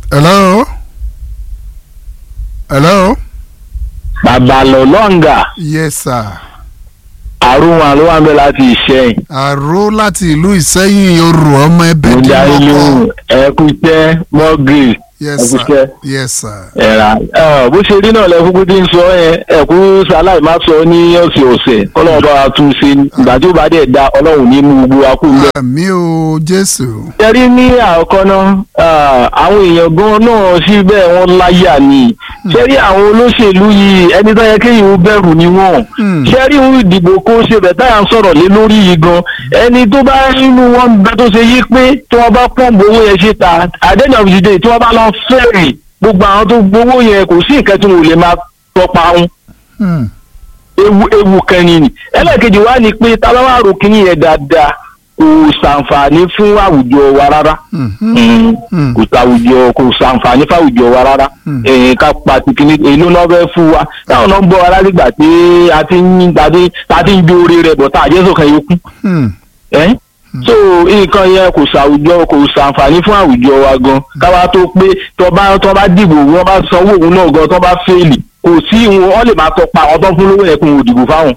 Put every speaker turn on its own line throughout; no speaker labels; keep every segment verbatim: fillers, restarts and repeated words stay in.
hello hello.
Babalolonga.
yes sir.
àrùn àlọ́ wà ń bẹ láti Ìṣẹ́yìn.
àrò láti ìlú Ìṣẹ́yìn yorùbá ọmọ ẹbẹ
mo
kí
darí
lọkọ.
lóhùn ẹkúṣẹ́ mọ́gìrì.
yes sir yes sir.
ẹ̀rà bó ṣe rí náà lẹ́kúkú tí ń sọ yẹn ẹ̀kú sáláì má sọ ní ọ̀sẹ̀ ọ̀sẹ̀ kọ́lọ́run bá wa tún ṣe ìgbà tí ó bá dẹ̀ da ọlọ́run ní mú gbogbo akú ń bẹ̀.
àmì o Jésù.
ṣẹ́rí ní àkọ́kọ́ náà àwọn èèyàn gan náà sí bẹ́ẹ̀ wọ́n láyà ni ṣẹ́rí àwọn olóṣèlú yìí ẹni tó yẹ kéèyàn ó bẹ̀rù ni wọ́n ṣẹ́rí òun ìdìbò kó ṣe bẹ̀ táyà ń sọ̀rọ̀ lé lórí yìí gan ẹni tó bá nínú wọn bẹ tó ṣe yí pé tí wọ́n bá pọ̀nbó owó yẹn ṣe ta àdéhùn àbùsídé tí wọ́n bá lọ fẹ́rẹ̀ gbogbo àwọn tó gbowó yẹn kò sí nǹkan tí wọn ò lè máa tọpa wọn ewu ewu kan ni ni ẹlẹ́ẹ̀kejì wá ní pé tábàwá rò kíní yẹn dáadáa kò ṣàǹfààní fún àwùjọ wa rárá kò ṣàwùjọ kò ṣàǹfààní fáwùjọ wa rárá ká pàtì kíní èlò náà fẹ́ fún wa táwọn náà ń bọ̀ wá nígbà tí a ti ń gbàdé tá a ti ń jó orí rẹ̀ bọ̀ tá a jẹ́ sọ̀kan yòókù so nǹkan yẹn kò ṣàwùjọ kò ṣàǹfààní fún àwùjọ wa gan káwá tó pé tó bá tó bá dìbò wọn bá sanwó òun náà gan tó bá fẹ́ẹ̀lì kò sí wọn ọ lè máa tọpa àwọn tó fún lówó yẹn kò dìbò fáwọn.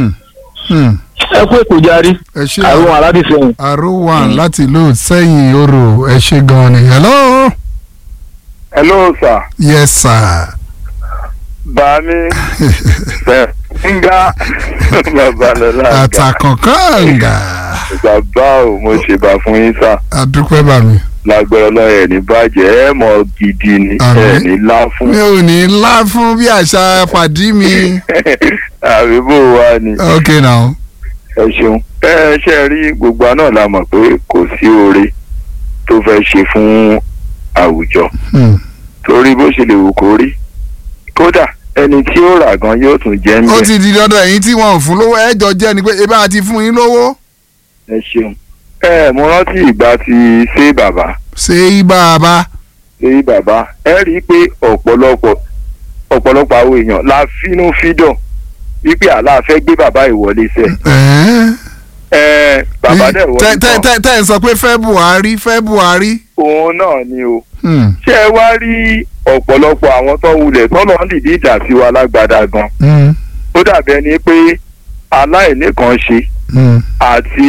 ẹ kú èkó jarí àrùn aládìsẹ́yìn.
àrùn wà láti ìlú Ìṣẹ́yìn orò ẹ ṣe gan ni. hello.
hello sir.
yes sir.
bàmí bẹ́ẹ̀ nga Babalolonga.
àtàkànkànga.
bàbá o mo ṣe bá fún yín sá.
àdúpẹ́ bá mi.
lágbára Ọlọ́run ẹ̀ ní bàjẹ́ ẹ̀ mọ̀ gidi ni ẹ̀ ní lá fún.
mi ò ní lá fún bí àṣà pàdí mi.
àbí bò wá ni.
ok now.
ẹ ṣeun ẹ ṣe rí gbogbo àná la mọ̀ pé kò sí oore tó fẹ́ ṣe fún àwùjọ torí bó ṣe lè wù kó rí kódà ẹni tí ó rà gan yóò tún jẹ́ ń bẹ̀.
ó ti di dandan ẹ̀yin tí wọ́n fún lówó ẹ̀jọ̀ jẹ́ ni pé ebí àti fún yín lówó.
ẹ ṣeun ẹ mo rántí ìgbà tí ṣé bàbá.
ṣé bàbá.
ṣé bàbá ẹ rí i pé ọ̀pọ̀lọpọ̀ ọ̀pọ̀lọpọ̀ àwọn èèyàn la fínú fídọ̀ wípé àlá fẹ́ gbé bàbá ìwọlé sẹ̀. ẹ bàbá dẹ̀ wọlé
tán. tẹ tẹ ẹ sọ pé fẹ́ Buhari fẹ́ Buhari.
òun náà ni o. ṣé ẹ wá rí ọ̀pọ̀lọpọ̀ àwọn tó wulẹ̀ tọ́lọ́ ń dìde ìjà sí wa lágbádá gan. ó dàbí ẹni pé aláìní kan ṣe àti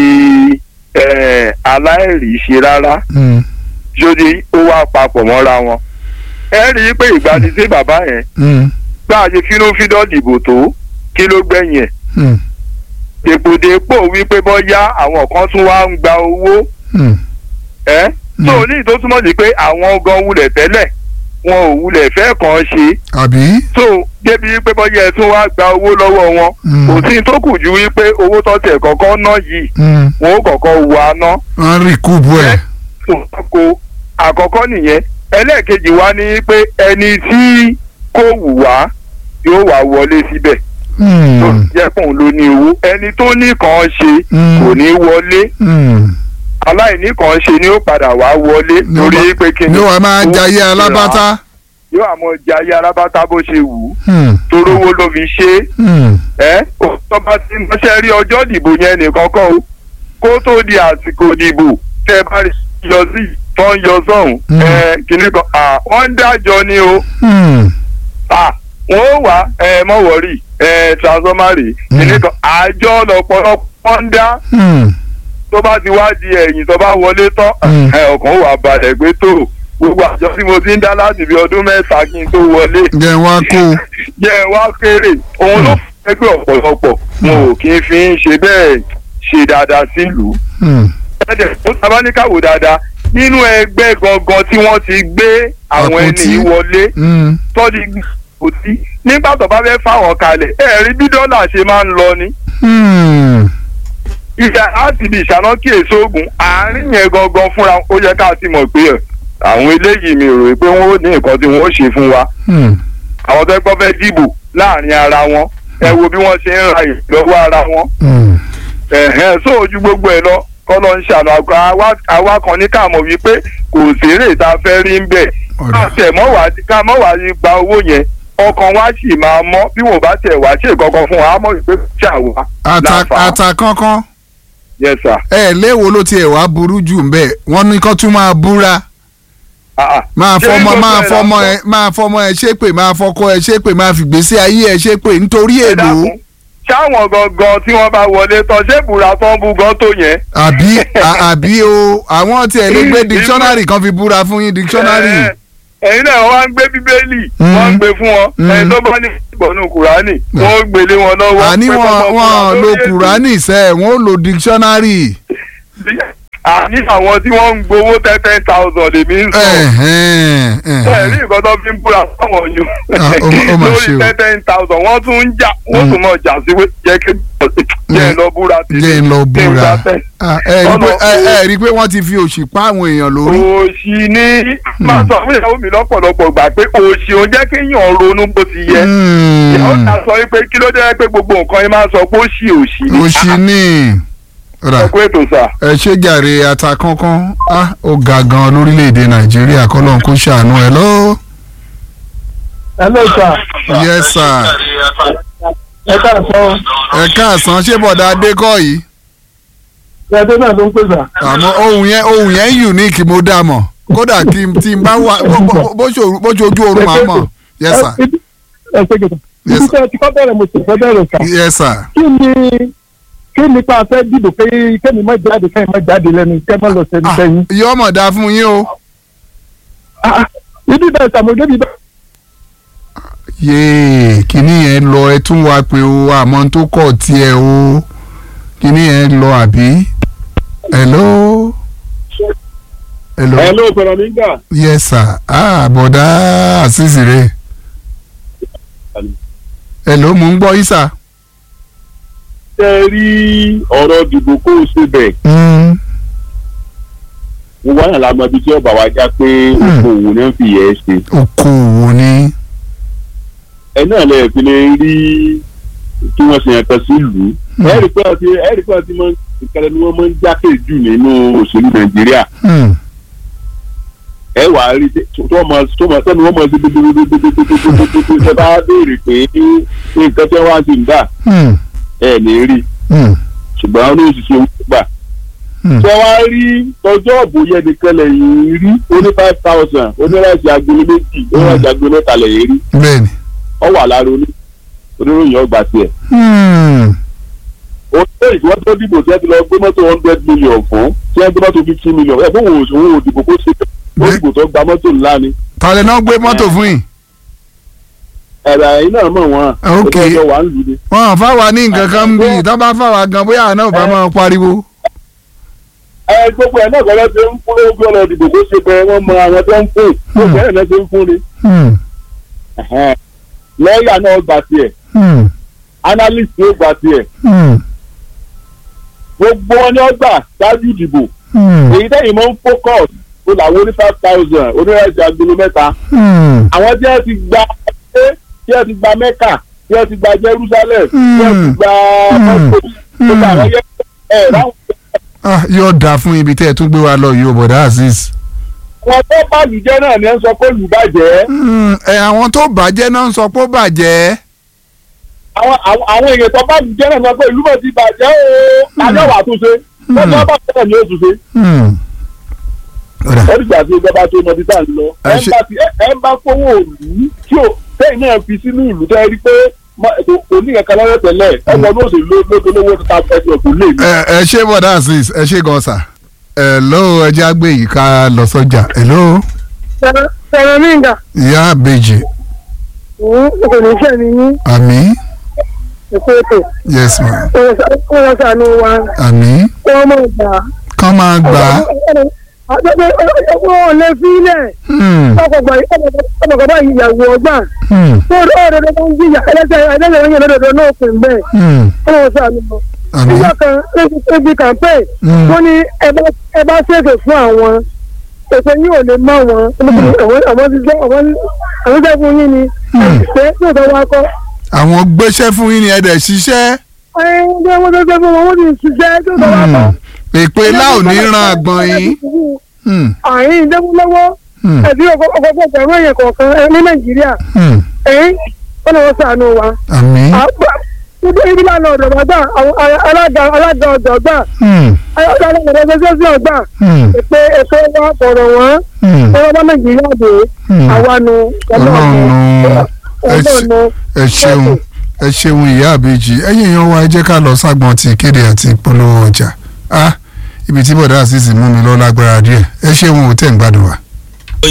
aláìrí ṣe rárá jóde ó wá papọ̀ mọ́ra wọn. ẹ rí i pé ìgbà tí sí bàbá yẹn bá a ṣe fínúfíndọ̀ dìbò tó kí ló gbẹ̀yìn ẹ̀. dèpòdèpò wípé bọ́yá àwọn kan tún wá ń gba owó. ẹ tó ní ìtò túmọ̀ sí pé àwọn gan wulẹ̀ tẹ́lẹ̀ wọn ò wulẹ̀ fẹ́ kàn ṣe.
àbí.
tó débi wípé bọ́yá ẹ tún wá gba owó lọ́wọ́ wọn kò sí tó kù ju wípé owó tọ́tẹ̀ kọ̀ọ̀kan ná yìí wọn ó kọ̀ọ̀kan wà ná.
wọ́n rí kúbù ẹ̀.
ko àkọ́kọ́ nìyẹn ẹlẹ́ẹ̀kejì wá ní pé ẹni tí kò wù wá yóò wá wọlé síbẹ̀. tó jẹ́ pòun ló ní owó ẹni tó ní kàn ṣe kò ní wọlé aláìní kan ṣe ni ó padà wá wọlé lórí pé kí ni.
yóò wá máa jayé alábátá.
yóò àmọ́ jayé alábátá bó ṣe wù ú. torówó ló fi ṣe é. ẹ tó bá ti mọ́ṣẹ́ rí ọjọ́ ìdìbò yẹn nìkan kọ́ o kó tó di àsìkò ìdìbò tẹ́ bá yọ sí tó ń yọ sọ́hùn. ẹ kìnnì kan wọ́n ń dájọ́ ni o. wọ́n ó wá mọ̀wọ́rì transformary kìnnì kan àjọ lọ́pọ̀lọpọ̀ wọ́n ń dá. tó bá ti wá di ẹ̀yìn tó bá wọlé tán ọkàn wà balẹ̀ pé tó gbogbo àjọ tí mo ti ń dá láti bí ọdún mẹ́ta kí n tó wọlé.
jẹ́ wá kó.
jẹ́ wá kéré òun ló fẹ́ pé ọ̀pọ̀lọpọ̀ wọn ò kí n fi ń ṣe bẹ́ẹ̀ ṣe dáadáa sílùú. ẹ̀ẹ́dẹ̀ tó sábà ní káwò dáadáa nínú ẹgbẹ́ gangan tí wọ́n ti gbé àwọn ẹni wọlé tọ́jú kò sí nígbà tó bá fẹ́ fáwọn kalẹ̀ ẹ̀rí bí dọ́là ṣe máa ń lọ ni. ìjà láti ibi ìṣáná kí èso oògùn àárín yẹn gangan fúnra ó yẹ ká ti mọ̀ pé àwọn eléyìí mi rò pé wọ́n ó ní nǹkan tí wọ́n ó ṣe fún wa. àwọn tó gbọ́ fẹ́ dìbò láàrin ara wọn ẹ wo bí wọ́n ṣe ń ra ìlọ́wọ́ ara wọn. ẹ̀hẹ́n sọ ojú gbogbo ẹ̀ lọ kọ́ lọ ń ṣàánú àwa kan ní ká mọ̀ wípé kò sèrè tá a fẹ́ rí ń bẹ̀. ká mọ̀ wá gba owó yẹn ọkàn wa sì máa mọ́ bí wọ́n bá tẹ̀ wá ṣe kankan fún wa á mọ̀ wípé ṣàwá.
ata kankan.
yes sir.
ẹ léwo ló tiẹ̀ wá burú jù ń bẹ̀ wọ́n ní kó tún máa búra máa fọmọ máa fọmọ ẹ máa fọmọ ẹ ṣépè máa fọkọ ẹ ṣépè máa fìgbésí ayé ẹ ṣépè nítorí èlò.
ṣáwọn gangan tí wọ́n bá wọlé tán ṣé búra tán bú gan tó yẹn.
àbí àbí o àwọn tiẹ̀ lè gbé dictionary kan fi búra fún yín dictionary.
ẹ̀yin náà wọ́n á gbé bíbélì wọ́n ń gbé fún wọn ẹni tó bá ní ìgbọ̀nù kùránì wọ́n gbélé wọn lọ́wọ́.
àní wọn wọn lo kùránì sẹ́ wọ́n lo dictionary.
àní àwọn tí wọ́n ń gbowó ten ten thousand èmi ń sọ. ẹ rí nǹkan tó fi ń búra fáwọn yòó lórí ten ten thousand wọ́n tún ń jà wọ́n tún mọ̀ jà sí jẹ́ kí jẹ́ ń lọ búra tì.
jẹ́ ń lọ búra ẹ rí i pé wọ́n ti fi òṣì pa àwọn èèyàn lórí.
òṣì ni máa sọ fún ìyàwó mi lọ́pọ̀lọpọ̀ gbà pé òṣì ò jẹ́ kéèyàn ronú bó ti yẹ. ìyàwó ta sọ pé kí ló dé pé gbogbo nǹkan yẹn máa sọ pé òṣì òṣì ni.
òṣì ni
ẹkú ètò sà.
ẹ ṣe jàre ata kankan á ó ga gan lórílẹ̀‐èdè nàìjíríà kọ́lọ́n kó ṣàánú ẹ lọ.
hello sir.
yes sir.
ẹ káàsán.
ẹ káàsán ṣé bọ̀dá adékọ́ yìí.
ṣẹ́dé náà ló ń pè sà.
àmọ́ ohun yẹn ohun yẹn unique mo dá mọ̀ kódà kí n tí n bá wà bó ṣe ojú oorun máa mọ̀. yes sir.
ẹ ṣe gèdè. ibi tí ẹ ti kọ́ bẹ̀rẹ̀ mo sì fẹ́ bẹ̀rẹ̀ sà.
yes sir.
kí ni kí nípa fẹ́ dìbò pé kẹ́mi má jáde kẹ́mi má jáde lẹ́nu kẹ́ má lọ sẹ́ni sẹ́yìn.
yóò mọ̀ dá fún yín o.
ibi bẹ́ẹ̀ sàmójú bíbẹ́.
yéè kíní yẹn lọ ẹ tún wá pé o àmọ́ tó kọ̀ tiẹ̀ o kíní yẹn lọ àbí. hello. hello.
hello pẹ̀lọ́mígà.
yes sir ah bọ̀dá àṣìṣe rẹ̀. hello mo ń gbọ́ yín sà.
ṣe rí ọ̀rọ̀ dìbò kó o ṣe bẹ̀. mo wá yàn lámọ ibi tí ọba wa já pé okòwò náà fi yẹ ẹ ṣe.
okòwò ni.
ẹ náà lè fi lè rí kí wọ́n ṣe yẹn kan sí ìlú. ẹ rí pé ọtí ẹ rí pé ọtí ìkẹlẹ ni wọ́n máa ń jákè jù nínú òṣèlú nàìjíríà. ẹ wàá rí tó mọ tó mọ sẹ́ni wọ́n mọ̀ sí gbogbogbogbogbogbogbogbogbò ṣe bá béèrè pé nǹkan tí wọ́n á sì ń dà ẹ ní rí ṣùgbọ́n ó ní òṣìṣẹ́ owó gbà. ṣé wàá rí tọjọ́ ọ̀bù yẹn nìkan lẹ́yìn rí ó ní five thousand onírẹ̀sì agolo méjì onírẹ̀sì agolo mẹ́ta lẹ́yìn rí.
bẹ́ẹ̀ni.
ọ wà lára oníròyìn ọgbà tiẹ̀. ó ṣe ìwọ́n tó dìbò tí wọ́n ti lọ gbé mọ́tò hundred million fún tí wọ́n gbé mọ́tò fifty million ẹ̀ fún òun òdìbò kó ṣe ó dìbò tó gba mọ́tò ńlá ni.
tọ́lẹ̀ náà gbé mọ́tò fún yìí.
ẹ̀rọ ẹ̀yin náà mọ̀ wọ́n.
ok wọ́n fáwa ní nǹkan kan bí ìtọ́ bá fáwa gan bóyá àná ò bá máa pariwo.
ẹ gbogbo ẹ̀ náà kọ́lá ti ń fún lóògùn ọ̀nà ìdìbò tó ṣe bẹ́ẹ̀ wọ́n mọ àwọn tó ń fún gbogbo ẹ̀ náà ti ń fún ni. lọ́ọ̀yà náà gbà tiẹ̀ analyst yóò gbà tiẹ̀ gbogbo wọn ni wọ́n gbà ṣáájú ìdìbò èyí tẹ́yìn mọ́ ń focus ó làwọn oní five thousand onírẹ̀sì agolo mẹ́ta àwọn tí wọ́n ti gba ẹ tí wọ́n ti gba mẹ́kà tí wọ́n ti gba jerusalem tí wọ́n ti gba mọ́tò tó bá àwọn yẹ ẹ ráhùn.
yóò dáa fún ibi tẹ́ ẹ tún gbé wa lọ yìí o bọ̀dá azeez.
àwọn tó bàjẹ́ náà ni ẹ ń sọ pé ìlú bàjẹ́.
ẹ àwọn tó bàjẹ́ náà ń sọ pé ó bàjẹ́.
àwọn àwọn èèyàn tó bàjẹ́ náà ń sọ pé ìlú bẹ̀ ti bàjẹ́ o adáwà túnṣe tó tó bàjẹ́ náà ni ó túnṣe. ẹ̀rígbà tí ìjọba tó mọ bí tá à ń lọ ẹ̀ ń bá fowó òlù tí ò tẹ́yìn náà fi sínú ìlú tẹ́ rí pé oníkankan lọ́wọ́ tẹ́lẹ̀ ẹ̀wọ̀n ló sì lóde lówó tó ta ẹ̀sìn ọ̀gbìn lè.
ẹ ṣé bọ̀dá azeez ẹ ṣé gan sà ẹ ló ẹjẹ àgbè yìí ká lọ sọ́jà ẹ ló.
sọ̀rọ̀ mi nga.
ìyá àbèjì.
kò ní ṣe mi yín.
àmín.
ètò ètò.
yes ma.
kó lọ sànú wa.
àmín.
kó máa gbà.
kán máa gbà.
àgbẹ̀gbẹ̀ ọ̀pọ̀ lè fi ilẹ̀. ọmọkọ̀ bá ìyàwó ọgbà. tó òdodo tó ń jìyà ẹlẹ́sẹ̀ ẹlẹ́sẹ̀ wọn yẹn lọ́dọọdọ náà pè ń bẹ́ẹ̀. kó lọ sànú wa. nígbà kan lóbi kàmpé wọ́n ní ẹ bá ṣètò fún àwọn ètò yìí ò lè mọ wọn àwọn ti jẹ́ àwọn jẹ́ fún yín ni ṣé yóò tọ́ wá kọ́.
àwọn gbéṣẹ́ fún yín ni ẹ dẹ̀ ṣiṣẹ́.
ẹ ẹ wọ́n tó ṣe fún wọn wọ́n ti ṣiṣẹ́ yóò tọ́ wá kọ́.
èpè láò ní ran àgbọ̀n yín.
àyìn ìdẹ́kùnlọ́wọ́ ẹ̀bí ọ̀pọ̀pọ̀ pẹ̀lú èèyàn kọ̀ọ̀kan ní nàìjíríà ẹ̀yìn wọ́n lọ́wọ́ ṣàánú wa.
àmín.
ibi ìlànà ọ̀dọ̀ gbà alága ọ̀dọ̀ gbà ọlọ́run ẹgbẹ́ sí ọgbà èpè èpè wa kọ̀rọ̀ wọ́n ọwọ́ bá nàìjíríà dé àwa nu
ọlọ́run ẹ ṣeun ẹ ṣeun ìyá àbèjì ẹ̀yin èèyàn wa ẹ jẹ́ ká lọ ságbọn ti ìkéde àti ìpolówó ọjà ah ibi tí bọ̀dá àṣìṣì mú mi lọ lágbára díẹ̀ ẹ ṣeun ò tẹ̀ ń gbádùn wa.